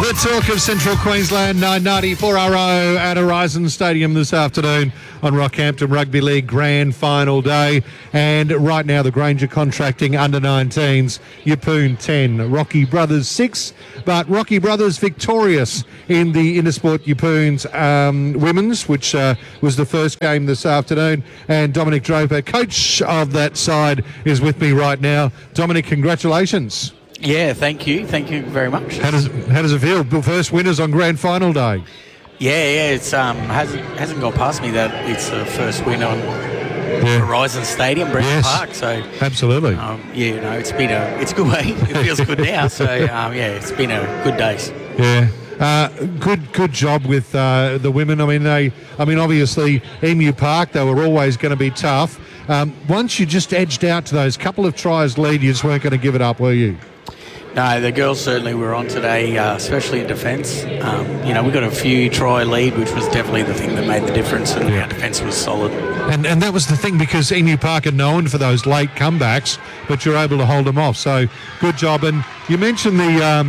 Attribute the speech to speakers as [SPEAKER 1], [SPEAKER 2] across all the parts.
[SPEAKER 1] The talk of Central Queensland, 990 4RO at Horizon Stadium this afternoon on Rockhampton Rugby League Grand Final Day. And right now the Granger Contracting under-19s, Yeppoon 10, Rocky Brothers 6. But Rocky Brothers victorious in the Intersport Yeppoon's women's, which was the first game this afternoon. And Dominic Draper, coach of that side, is with me right now. Dominic, congratulations.
[SPEAKER 2] Yeah, thank you. Thank you very much.
[SPEAKER 1] How does it feel? The first winners on Grand Final Day.
[SPEAKER 2] Yeah. It's hasn't gone past me that it's the first win on Horizon Stadium, Brent Park. So
[SPEAKER 1] absolutely.
[SPEAKER 2] It's a good way. It feels good now. So it's been a good day.
[SPEAKER 1] Yeah. Good job with the women. I mean, obviously Emu Park, they were always going to be tough. Once you just edged out to those couple of tries lead, you just weren't going to give it up, were you?
[SPEAKER 2] No, the girls certainly were on today, especially in defence. We got a few try lead, which was definitely the thing that made the difference, and our defence was solid. And
[SPEAKER 1] that was the thing, because Emu Park are known for those late comebacks, but you're able to hold them off. So good job. And you mentioned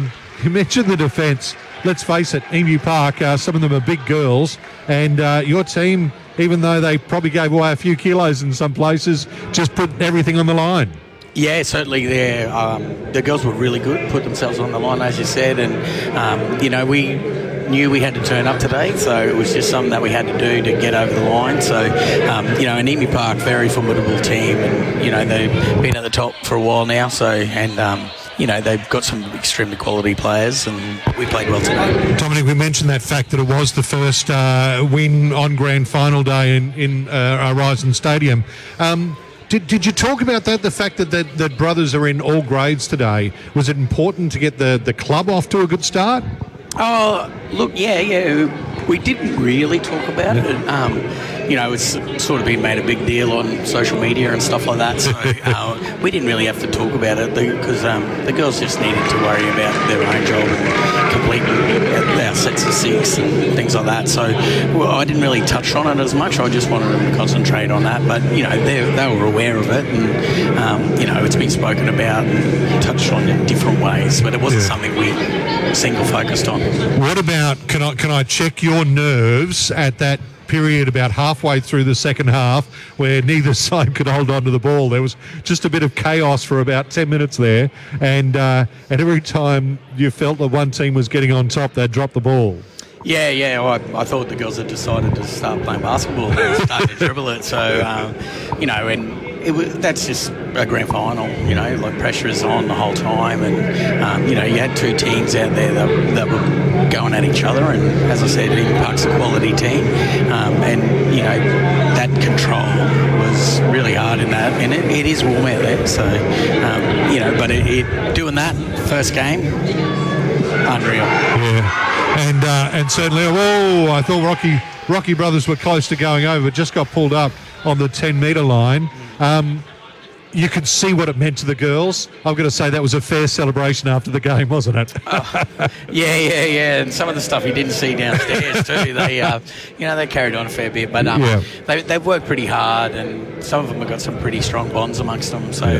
[SPEAKER 1] the defence. Let's face it, Emu Park, some of them are big girls, and your team, even though they probably gave away a few kilos in some places, just put everything on the line.
[SPEAKER 2] Yeah, certainly the girls were really good, put themselves on the line, as you said, and, we knew we had to turn up today, so it was just something that we had to do to get over the line. So, an Emu Park, very formidable team, and, they've been at the top for a while now, so, and, they've got some extremely quality players, and we played well today. Dominic,
[SPEAKER 1] we mentioned that fact that it was the first win on Grand Final Day in Horizon Stadium. Did you talk about that, the fact that brothers are in all grades today? Was it important to get the club off to a good start?
[SPEAKER 2] Oh, look, yeah. We didn't really talk about it. It's sort of been made a big deal on social media and stuff like that. So we didn't really have to talk about it because the girls just needed to worry about their own job and completing our sets of six and things like that. So I didn't really touch on it as much. I just wanted them to concentrate on that. But, they were aware of it, and, it's been spoken about and touched on in different ways. But it wasn't something we single focused on.
[SPEAKER 1] What about, can I check your nerves at that period about halfway through the second half where neither side could hold on to the ball? There was just a bit of chaos for about 10 minutes there, and every time you felt that one team was getting on top, they'd drop the ball.
[SPEAKER 2] Yeah. I thought the girls had decided to start playing basketball and start to dribble it. So, that's just a grand final, pressure is on the whole time, and, you had two teams out there that were going at each other, and as I said, Emu Park's a quality team, and, that control was really hard in that, and it is warm out there, so, but doing that first game, unreal.
[SPEAKER 1] Yeah. And certainly, I thought Rocky Brothers were close to going over, just got pulled up on the 10-metre line. You could see what it meant to the girls. I'm going to say that was a fair celebration after the game, wasn't it?
[SPEAKER 2] Yeah. And some of the stuff you didn't see downstairs too. They carried on a fair bit, but they've worked pretty hard, and some of them have got some pretty strong bonds amongst them. So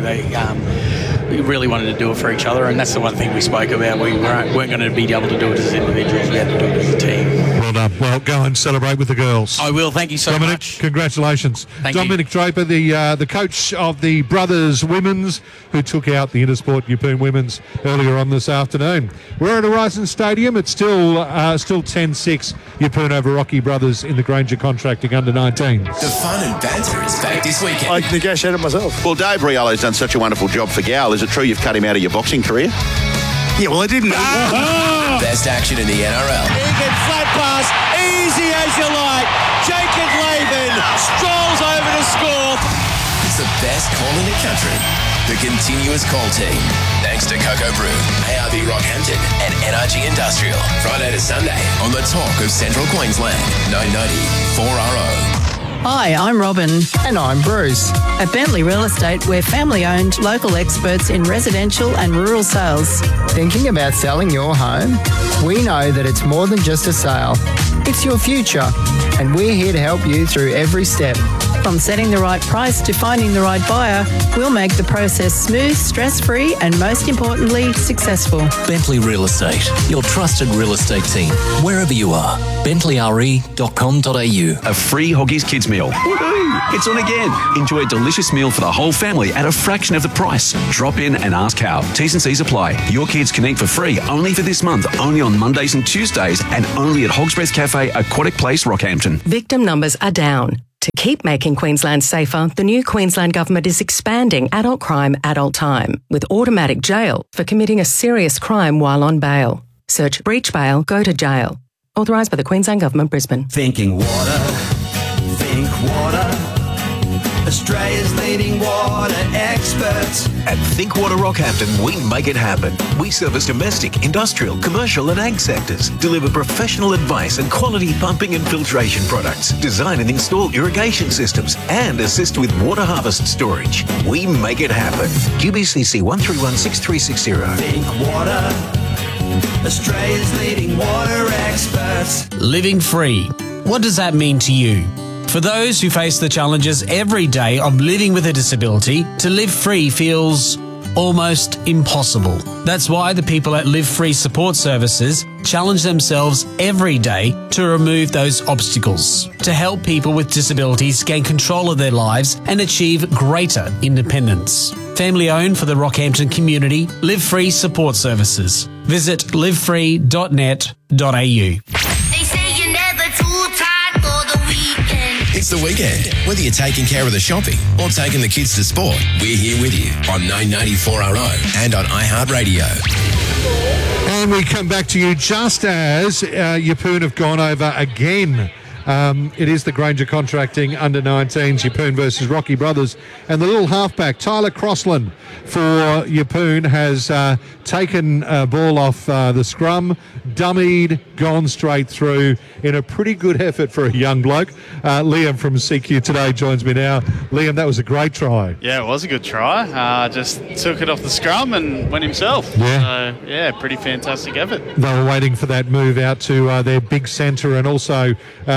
[SPEAKER 2] we really wanted to do it for each other, and that's the one thing we spoke about. We weren't going to be able to do it as individuals. We had to do it as a team.
[SPEAKER 1] Well done. Well, go and celebrate with the girls.
[SPEAKER 2] I will. Thank you so
[SPEAKER 1] Dominic,
[SPEAKER 2] much.
[SPEAKER 1] Congratulations.
[SPEAKER 2] Thank
[SPEAKER 1] Dominic Draper, the coach of the Brothers Women's, who took out the Intersport Yeppoon Women's earlier on this afternoon. We're at Horizon Stadium. It's still 10-6 Yeppoon over Rocky Brothers in the Granger Contracting under-19s.
[SPEAKER 3] The fun and banter is back this weekend.
[SPEAKER 4] I negotiated myself.
[SPEAKER 5] Well, Dave Riolo's done such a wonderful job for Gal. Is it true you've cut him out of your boxing career?
[SPEAKER 4] Yeah, well, I didn't.
[SPEAKER 3] Best action in the NRL.
[SPEAKER 6] Egan flat pass, easy as you like. Jacob Laban strolls over to score.
[SPEAKER 3] It's the best call in the country. The continuous call team. Thanks to Coco Brew, ARB Rockhampton, and NRG Industrial. Friday to Sunday on the talk of Central Queensland. 990 4RO.
[SPEAKER 7] Hi, I'm Robin.
[SPEAKER 8] And I'm Bruce.
[SPEAKER 7] At Bentley Real Estate, we're family-owned, local experts in residential and rural sales.
[SPEAKER 8] Thinking about selling your home? We know that it's more than just a sale. It's your future, and we're here to help you through every step.
[SPEAKER 7] From setting the right price to finding the right buyer, we'll make the process smooth, stress-free and most importantly, successful.
[SPEAKER 9] Bentley Real Estate, your trusted real estate team, wherever you are. BentleyRE.com.au.
[SPEAKER 10] A free Hoggies Kids meal. Woohoo! It's on again. Enjoy a delicious meal for the whole family at a fraction of the price. Drop in and ask how. T's and C's apply. Your kids can eat for free only for this month, only on Mondays and Tuesdays, and only at Hog's Breath Cafe, Aquatic Place, Rockhampton.
[SPEAKER 11] Victim numbers are down. To keep making Queensland safer, the new Queensland Government is expanding adult crime, adult time, with automatic jail for committing a serious crime while on bail. Search breach bail, go to jail. Authorised by the Queensland Government, Brisbane.
[SPEAKER 6] Thinking water, think water. Australia's leading water experts.
[SPEAKER 12] At Think Water Rockhampton, we make it happen. We service domestic, industrial, commercial and ag sectors, deliver professional advice and quality pumping and filtration products, design and install irrigation systems, and assist with water harvest storage. We make it happen. QBCC 1316360.
[SPEAKER 6] Think water. Australia's leading water experts.
[SPEAKER 13] Living free. What does that mean to you? For those who face the challenges every day of living with a disability, to live free feels almost impossible. That's why the people at Live Free Support Services challenge themselves every day to remove those obstacles, to help people with disabilities gain control of their lives and achieve greater independence. Family owned for the Rockhampton community, Live Free Support Services. Visit livefree.net.au.
[SPEAKER 3] It's the weekend. Whether you're taking care of the shopping or taking the kids to sport, we're here with you on 994RO and on iHeartRadio.
[SPEAKER 1] And we come back to you just as Yeppoon have gone over again. It is the Granger Contracting under-19s, Yeppoon versus Rocky Brothers. And the little halfback, Tyler Crossland for Yeppoon, has taken a ball off the scrum, dummied, gone straight through in a pretty good effort for a young bloke. Liam from CQ Today joins me now. Liam, that was a great try.
[SPEAKER 14] Yeah, it was a good try. Just took it off the scrum and went himself.
[SPEAKER 1] Yeah.
[SPEAKER 14] So, yeah, pretty fantastic effort.
[SPEAKER 1] They were waiting for that move out to their big centre, and also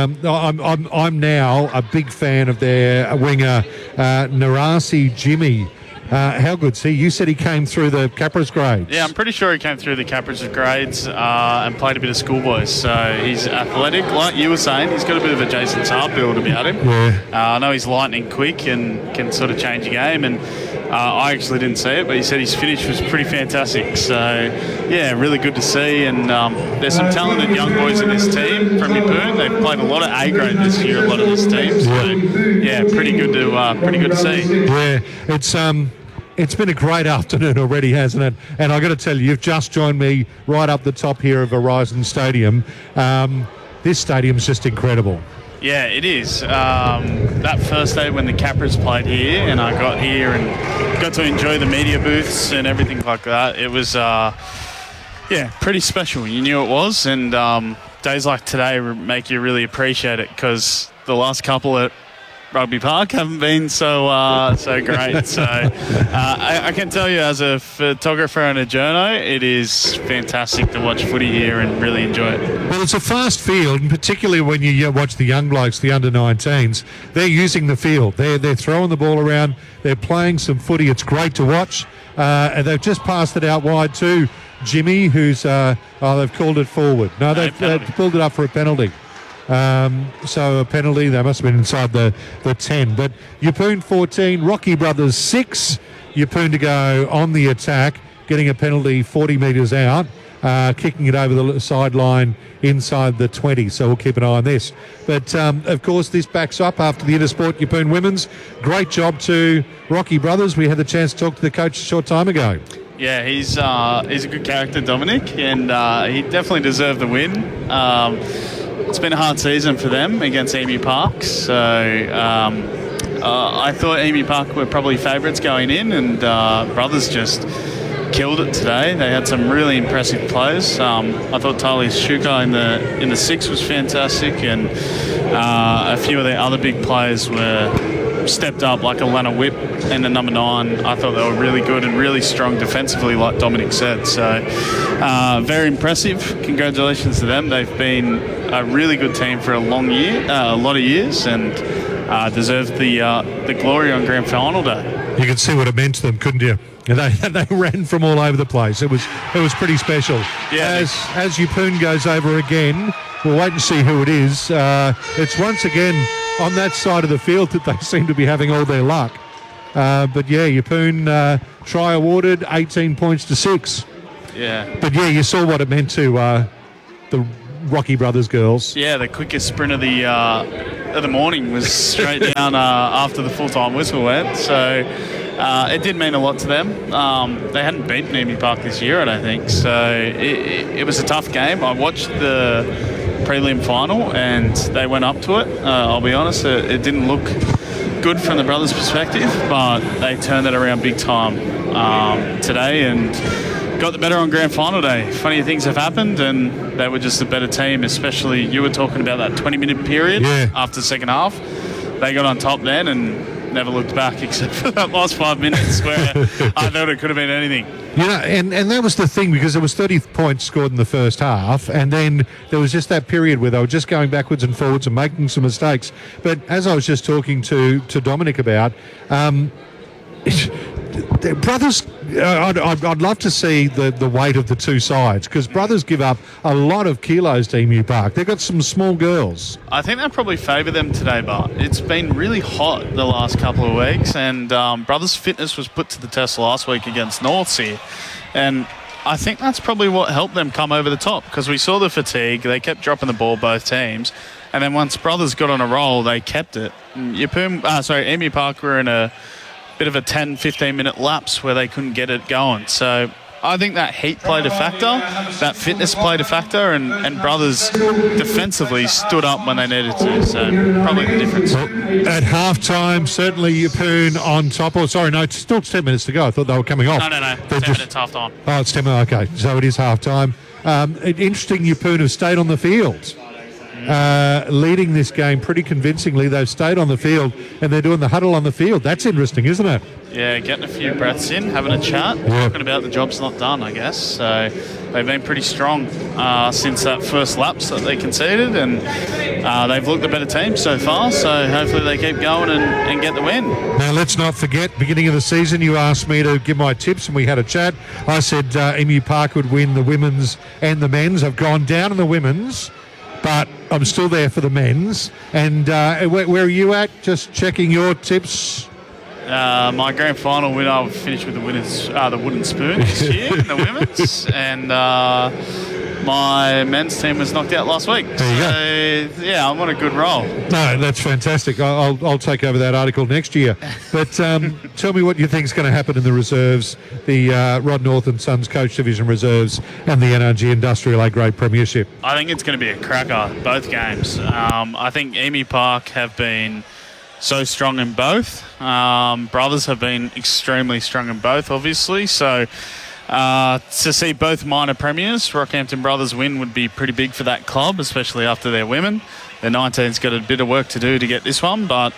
[SPEAKER 1] I'm now a big fan of their winger, Narasi Jimmy. How good's he? You said he came through the Capras grades.
[SPEAKER 14] Yeah, I'm pretty sure he came through the Capras grades and played a bit of schoolboys. So he's athletic, like you were saying. He's got a bit of a Jason Saab build about him.
[SPEAKER 1] Yeah.
[SPEAKER 14] I know he's lightning quick and can sort of change a game. And I actually didn't see it, but he said his finish was pretty fantastic. So, yeah, really good to see. And there's some talented young boys in this team from Yeppoon. They've played a lot of A grade this year, a lot of this team. So, yeah, pretty good to see.
[SPEAKER 1] Yeah, it's been a great afternoon already, hasn't it? And I've got to tell you, you've just joined me right up the top here of Horizon Stadium. This stadium's just incredible.
[SPEAKER 14] Yeah, it is. That first day when the Capras played here and I got here and got to enjoy the media booths and everything like that, it was, pretty special. You knew it was. And days like today make you really appreciate it because the last couple at Rugby Park haven't been so great. So I can tell you as a photographer and a journo, it is fantastic to watch footy here and really enjoy it.
[SPEAKER 1] Well, it's a fast field, and particularly when you watch the young blokes, the under-19s, they're using the field. They're throwing the ball around. They're playing some footy. It's great to watch. And they've just passed it out wide to Jimmy, who's they've called it forward. No, they've pulled it up for a penalty. So a penalty, they must have been inside the 10. But Yeppoon 14, Rocky Brothers 6. Yeppoon to go on the attack, getting a penalty 40 metres out, kicking it over the sideline inside the 20. So we'll keep an eye on this. But, of course, this backs up after the Intersport Yeppoon Women's. Great job to Rocky Brothers. We had the chance to talk to the coach a short time ago.
[SPEAKER 14] Yeah, he's a good character, Dominic, and he definitely deserved the win. It's been a hard season for them against Emu Park, so I thought Emu Park were probably favourites going in, and Brothers just killed it today. They had some really impressive players. I thought Tali Shuka in the 6 was fantastic, and a few of the other big players were stepped up, like Alana Whip and the number 9. I thought they were really good and really strong defensively, like Dominic said. So very impressive. Congratulations to them. They've been a really good team for a lot of years, and deserved the glory on grand final day.
[SPEAKER 1] You could see what it meant to them, couldn't you? They ran from all over the place. It was pretty special.
[SPEAKER 14] Yeah.
[SPEAKER 1] As Yeppoon goes over again, we'll wait and see who it is. It's once again on that side of the field that they seem to be having all their luck. But yeah, Yeppoon try awarded, 18 points to 6.
[SPEAKER 14] Yeah.
[SPEAKER 1] But yeah, you saw what it meant to the Rocky Brothers girls.
[SPEAKER 14] Yeah, the quickest sprint of the morning was straight down after the full-time whistle went. So it did mean a lot to them. They hadn't beaten Emu Park this year, I don't think. So it was a tough game. I watched the prelim final and they went up to it. I'll be honest, it didn't look good from the brothers' perspective, but they turned it around big time today and got the better on grand final day. Funny things have happened, and they were just a better team, especially you were talking about that 20-minute period after the second half. They got on top then and never looked back except for that last 5 minutes where I thought it could have been anything.
[SPEAKER 1] You know, and that was the thing, because there was 30 points scored in the first half, and then there was just that period where they were just going backwards and forwards and making some mistakes. But as I was just talking to Dominic about, brothers, I'd love to see the weight of the two sides, because brothers give up a lot of kilos to Emu Park. They've got some small girls.
[SPEAKER 14] I think that probably favour them today, but it's been really hot the last couple of weeks, and brothers' fitness was put to the test last week against Northsea, and I think that's probably what helped them come over the top, because we saw the fatigue. They kept dropping the ball, both teams, and then once brothers got on a roll, they kept it. Emu Park were in a bit of a 10-15 minute lapse where they couldn't get it going. So I think that heat played a factor, that fitness played a factor, and brothers defensively stood up when they needed to. So probably the difference.
[SPEAKER 1] Well, at half-time, certainly Yeppoon on top. Still 10 minutes to go. I thought they were coming off.
[SPEAKER 14] No. 10 minutes half-time.
[SPEAKER 1] Oh, it's 10 minutes. Okay, so it is half-time. Interesting, Yeppoon have stayed on the field. Leading this game pretty convincingly. They've stayed on the field and they're doing the huddle on the field. That's interesting, isn't it?
[SPEAKER 14] Yeah, getting a few breaths in, having a chat, talking about the job's not done, I guess. So they've been pretty strong since that first lapse that they conceded, and they've looked a better team so far, so hopefully they keep going and get the win.
[SPEAKER 1] Now, let's not forget, beginning of the season, you asked me to give my tips and we had a chat. I said Emu Park would win the women's and the men's. I've gone down in the women's, but I'm still there for the men's. And where are you at? Just checking your tips.
[SPEAKER 14] My grand final winner, I've finished with the wooden spoon this year in the women's, and my men's team was knocked out last week.
[SPEAKER 1] There you
[SPEAKER 14] go. Yeah, I'm on a good roll.
[SPEAKER 1] No, that's fantastic. I'll take over that article next year. But tell me what you think is going to happen in the reserves, the Rod North and Sons Coach Division reserves and the NRG Industrial A-Grade Premiership.
[SPEAKER 14] I think it's going to be a cracker, both games. I think Emu Park have been so strong in both. Brothers have been extremely strong in both, obviously. So to see both minor premiers, Rockhampton Brothers win would be pretty big for that club, especially after their women. Their 19's got a bit of work to do to get this one, but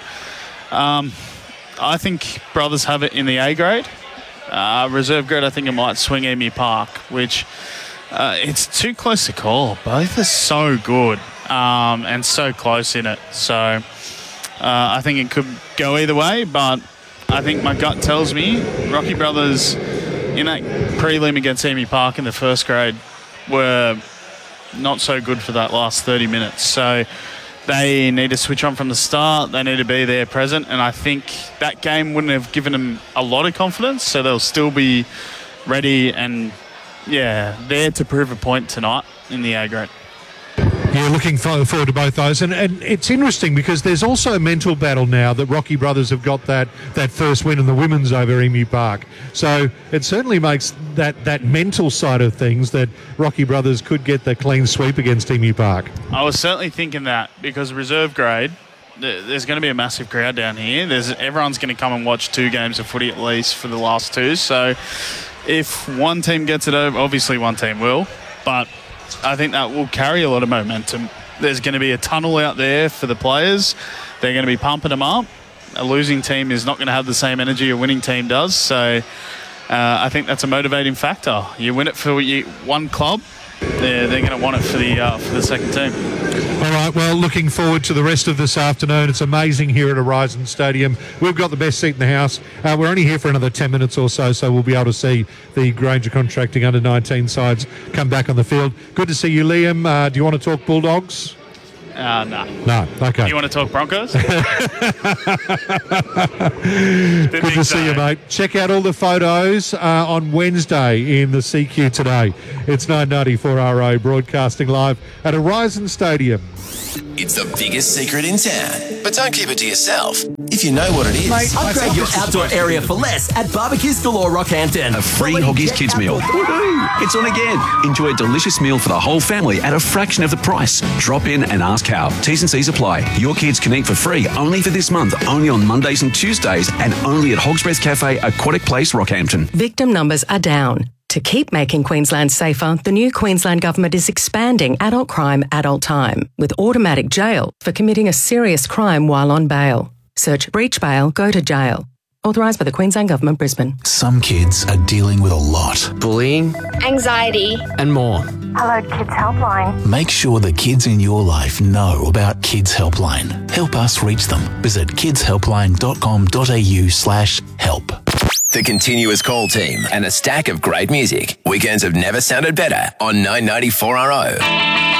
[SPEAKER 14] I think Brothers have it in the A grade. Reserve grade, I think it might swing Emu Park, which it's too close to call. Both are so good and so close in it. So I think it could go either way, but I think my gut tells me Rocky Brothers in that prelim against Emu Park in the first grade were not so good for that last 30 minutes. So they need to switch on from the start. They need to be there present. And I think that game wouldn't have given them a lot of confidence. So they'll still be ready and, there to prove a point tonight in the A grade.
[SPEAKER 1] Yeah, looking forward to both those. And it's interesting because there's also a mental battle now that Rocky Brothers have got that first win in the women's over Emu Park. So it certainly makes that mental side of things that Rocky Brothers could get the clean sweep against Emu Park.
[SPEAKER 14] I was certainly thinking that because reserve grade, there's going to be a massive crowd down here. Everyone's going to come and watch 2 games of footy at least for the last 2. So if one team gets it over, obviously one team will, but I think that will carry a lot of momentum. There's going to be a tunnel out there for the players. They're going to be pumping them up. A losing team is not going to have the same energy a winning team does. So I think that's a motivating factor. You win it for one club, they're going to want it for the second team.
[SPEAKER 1] All right, well, looking forward to the rest of this afternoon. It's amazing here at Horizon Stadium. We've got the best seat in the house. We're only here for another 10 minutes or so we'll be able to see the Granger Contracting under-19 sides come back on the field. Good to see you, Liam. Do you want to talk Bulldogs?
[SPEAKER 14] No.
[SPEAKER 1] No, okay.
[SPEAKER 14] Do you want to talk Broncos?
[SPEAKER 1] Good to see you, mate. Check out all the photos on Wednesday in the CQ today. It's 994RO broadcasting live at Horizon Stadium.
[SPEAKER 3] It's the biggest secret in town, but don't keep it to yourself. If you know what it is.
[SPEAKER 9] Mate, upgrade your outdoor area for less at Barbecues Galore Rockhampton.
[SPEAKER 10] A free Hoggies Kids meal. Woohoo! It's on again. Enjoy a delicious meal for the whole family at a fraction of the price. Drop in and ask how. T's and C's apply. Your kids can eat for free only for this month, only on Mondays and Tuesdays, and only at Hog's Breath Cafe, Aquatic Place, Rockhampton.
[SPEAKER 11] Victim numbers are down. To keep making Queensland safer, the new Queensland Government is expanding adult crime, adult time, with automatic jail for committing a serious crime while on bail. Search breach bail, go to jail. Authorised by the Queensland Government, Brisbane.
[SPEAKER 9] Some kids are dealing with a lot. Bullying,
[SPEAKER 15] anxiety,
[SPEAKER 9] and more.
[SPEAKER 15] Hello Kids Helpline.
[SPEAKER 9] Make sure the kids in your life know about Kids Helpline. Help us reach them. Visit kidshelpline.com.au/help.
[SPEAKER 3] The continuous call team and a stack of great music. Weekends have never sounded better on 994RO.